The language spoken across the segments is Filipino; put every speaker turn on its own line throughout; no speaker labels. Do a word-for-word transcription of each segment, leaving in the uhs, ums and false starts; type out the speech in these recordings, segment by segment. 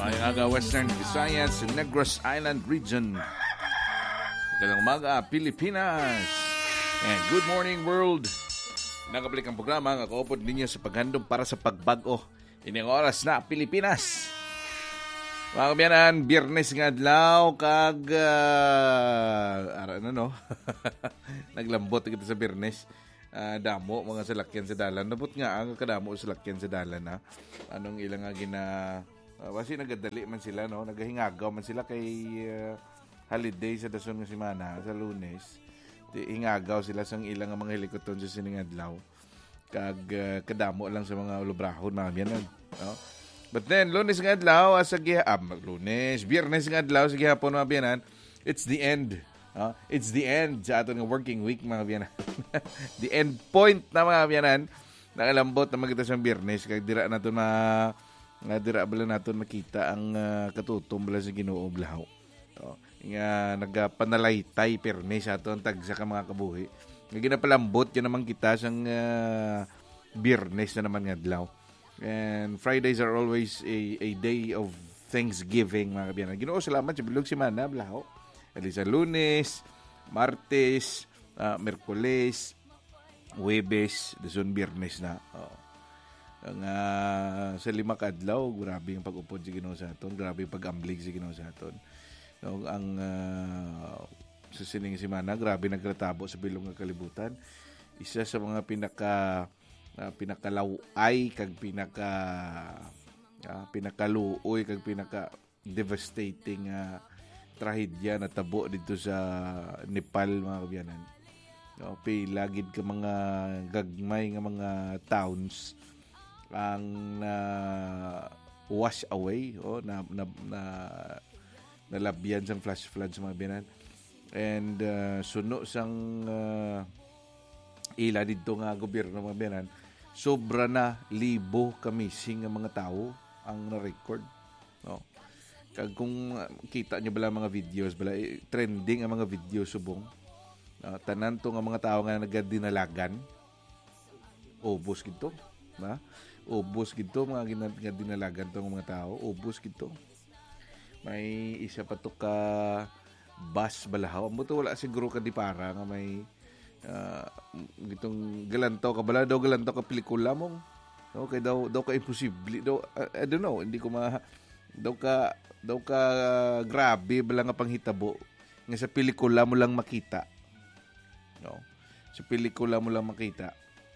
Mayang aga Western Visayas, Negros Island Region. Magandang umaga, Pilipinas. And good morning, world. Nakabalik ang programa nga kaupod ninyo sa paghandom para sa pagbago. Ining oras na Pilipinas. Mga kabiyanan, Biyernes nga adlaw kag uh, ara na no. Naglambot kita sa Biyernes. Uh, damo mga salakyan sa dalan. Nabot nga ang kadamo salakyan sa dalan na. Anong ilang nga gina uh, kasi nagadali man sila no, nagahingagaw man sila kay uh, holiday sa dason nga semana sa Lunes. Di ingagaw sila sang ilang mga helikopter sa sining adlaw. Kag uh, kadamo lang sa mga ulubrahon mga biyanan, no? But then, Lunes nga adlaw, sa gihapon, ah, Lunes, Biyernes nga adlaw, sa gihapon mga biyanan, it's the end. Uh, it's the end sa aton nga working week mga biyanan. The end point na mga biyanan. Nakalambot na magkita sa Biyernes, kag dira naton ma nga dira bala naton makita ang uh, katutom bala sa Ginoo blahaw. So, nga nagapanalaitay Pernes aton tag sa ka mga kabuhi. Nga ginapalambot yun naman kita sang uh, Biyernes na naman nga adlaw. And Fridays are always a, a day of Thanksgiving, mga kabiyanan. Ginoo salamat sa bilog semana, blaho. At sa Lunes, Martes, uh, Merkules, Huwebes, dason Biyernes na. Oh. Ang, uh, sa lima kadlaw, grabe yung pag-upod sa Ginoo sa aton. Grabe yung pag-amblig sa Ginoo sa aton. So, ang uh, sa sining semana, grabe nagratabo sa bilog ng kalibutan. Isa sa mga pinaka Uh, pinakalaway kag pinaka uh, pinakaluoy kag pinaka devastating uh, trahedya na tabo dito sa Nepal mga kabiyanan. No, pila gid ka mga gagmay nga mga towns ang uh, wash away oh na na, na nalabyan sang flash floods mga kabiyanan. And uh, suno sang uh, ila dito nga gobyerno mga biyanan, sobra na libo ka missing nga mga tao ang na-record. No? Kag kung uh, kita nyo bala mga videos, bala, eh, trending ang mga video subong. Uh, tanan to nga mga tao nga nagadinalagan, ubos gito. Na? Ubos gito, mga nagadinalagan to mga tao, ubos gito. May isa pa to ka bus balahaw. Amo to wala siguro ka di para nga may Uh, gitong galantaw ka bala daw galantaw ka pelikula mo no kay daw daw ka imposible daw uh, I don't know hindi ko ma daw ka daw ka uh, grabe bala nga panghitabo nga sa pelikula mo lang makita no sa pelikula mo lang makita.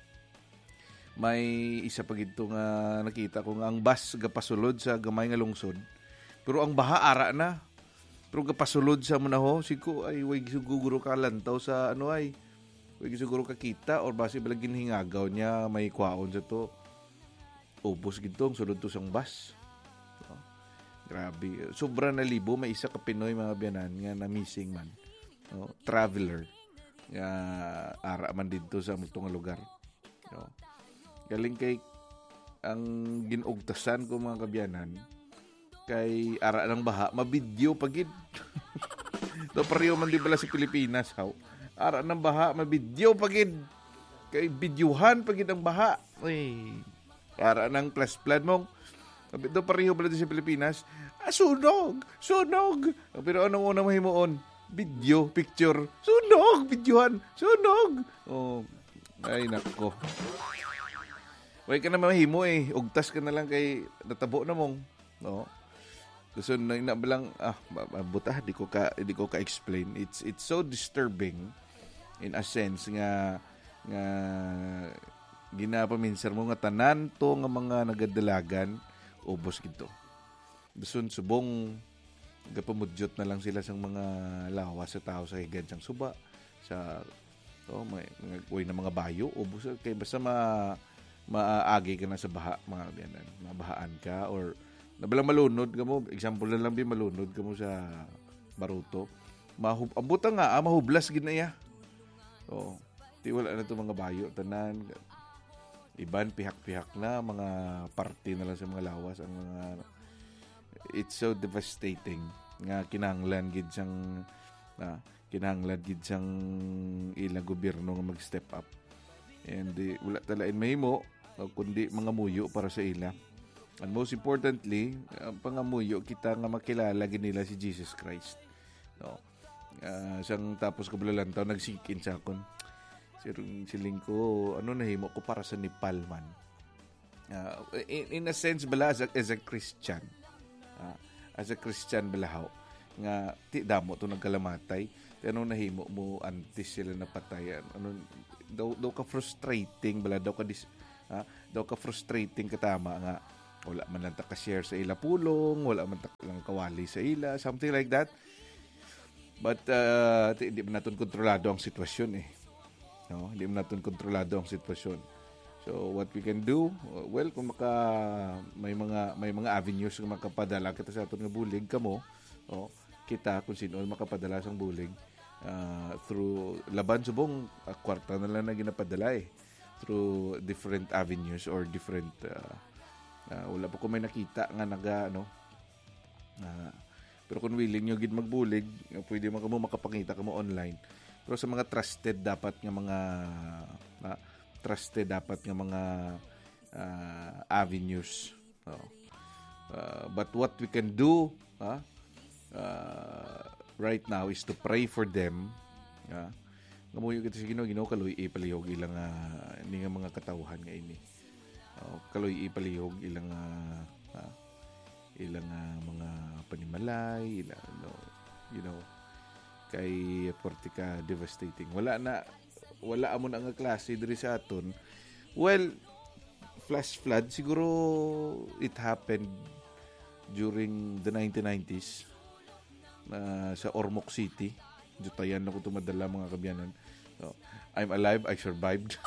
May isa pa gito nga nakita ko nga ang bus gapasulod sa gamay nga lungsod pero ang baha ara na pero gapasulod sa mo na ho siko ay way siguro ka lantaw sa ano ay Huwag siguro kakita or base balang ginhingagaw niya may kwaon sa to. Ubos gitong sulod to sang bus. So, grabe. Sobra na libo. May isa ka Pinoy mga biyanan nga na missing man. No? Traveler. Nga ara man dito sa multong lugar. No? Galing kay ang ginugtasan ko mga kabyanan kay ara ng baha. Mabidyo pagid. So pareho man di bala sa Pilipinas. How? Ara ng baha, mabidyo pagid. Kay bidyuhan pagid ang baha. Uy, ara ng plus plan mong. Ito pareho pala sa Pilipinas. Ah, sunog! Sunog! Pero anong unang mahimuon? Video, picture. Sunog! Bidyuhan! Sunog! Oh, ay nako. Huwag ka na mahimo eh. Ugtas ka na lang kay natabo na mong. No? So, na inabalang, ah, butah, di ko ka, di ko ka-explain. It's, it's so disturbing in a sense nga nga ginapaminsan mo nga tanan to nga mga nagadalagan ubos gito. Dason subong gapamudyot na lang sila sang mga lawas sa tao sa higad sang suba sa to may way na mga bayo ubos kay basta ma maagi ka na sa baha mga biyanan, mabahaan ka or nabalang malunod ka mo, example na lang bi malunod ka mo sa baruto. Mahub ambuta nga ah, mahublas gid na ya. So, di wala na ito mga bayo, tanan, iban, pihak-pihak na, mga parte na lang sa mga lawas, ang mga, it's so devastating, nga kinahanglan gid siyang, na, kinahanglan gid siyang ilang gobyerno nga mag-step up. And di, wala talain mahimo, kundi mga muyo para sa ila. And most importantly, uh, pangamuyo kita nga makilala nila si Jesus Christ. No. Uh, sang tapos kabulalan taon nagsikin sa akon. Sirong siling ko, ano nahimo ko para sa Nepal man. Uh, in, in a sense bala as a, as a Christian. Uh, as a Christian balahaw nga ti damo to nagkalamatay. Ano nahimo mo antes sila napatayan. Ano daw daw ka frustrating bala daw ka dis, uh, daw ka frustrating katama nga wala man lang ta ka-share sa ila pulong, wala man ta lang kawali sa ila, something like that. But uh, hindi man natin kontrolado ang sitwasyon eh. No, hindi man natin kontrolado ang sitwasyon. So what we can do, well kung maka may mga may mga avenues nga makapadala kita sa aton nga bulig kamo, oh, kita kung sino makapadala sang bulig uh, through laban subong uh, kwarta na lang na ginapadala eh through different avenues or different uh, uh, wala pa ko may nakita nga naga ano uh, pero kung willing nyo gid magbulig, pwede man kamo makapakita kamo online. Pero sa mga trusted dapat nga mga uh, trusted dapat nga mga uh, avenues. No? Uh, but what we can do uh, uh, right now is to pray for them. Uh, ngamuyo kita sa Ginoo, Ginoo kaloy ipalihog ilang uh, ni nga mga katawhan nga ini. Uh, kaloy ipalihog ilang uh, uh, ilang uh, mga panimalay, ilang, no, you know, kay portika devastating. Wala na, wala amo na nga klase diri sa aton. Well, flash flood, siguro it happened during the nineteen nineties uh, sa Ormoc City. Jutayan na ko tumadala mga kabyanan. So, I'm alive, I survived.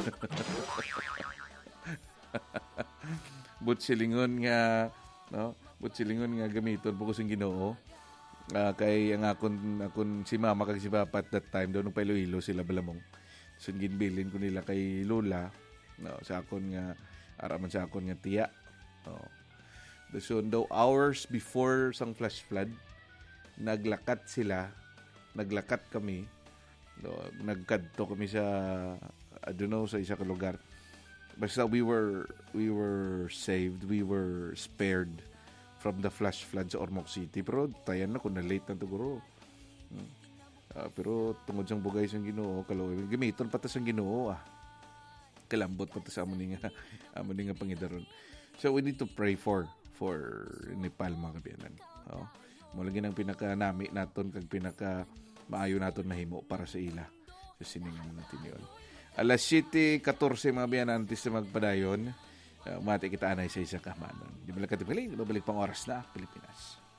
But silingon nga, no? But silingon nga gamiton po ko sing Ginoo. Uh, kay ang akon akon si mama kag si papa at that time daw nung Iloilo sila balamong. So ginbilin ko nila kay lola, no, sa akon nga araman sa akon nga tiya. No. So daw hours before sang flash flood, naglakat sila, naglakat kami. No, nagkadto kami sa I don't know sa isa ka lugar. Basta we were we were saved, we were spared from the flash flood sa Ormoc City. Pero tayan na kung na-late na ito guro. Hmm. Uh, pero tungod sang bugay sang Ginoo, kaloy gamiton pa ta sang Ginoo ah. Kalambot pa ta sa amon nga amon nga pangidaron. So we need to pray for for Nepal mga kabiyanan. Oh. Mo lagi nang pinaka-nami naton kag pinaka maayo naton nahimo para sa ila. Sa sining mga tinion. Alas siyete fourteen mga biyanan antes na magpadayon. Uh, mati kita anay sa isa kahmanon. Di ba lang katipiling, babalik pang oras na Pilipinas.